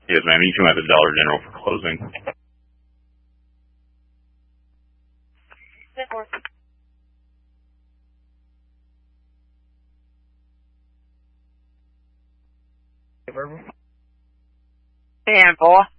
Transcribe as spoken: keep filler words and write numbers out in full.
Yes, ma'am. You come out to Dollar General for closing. Ten four.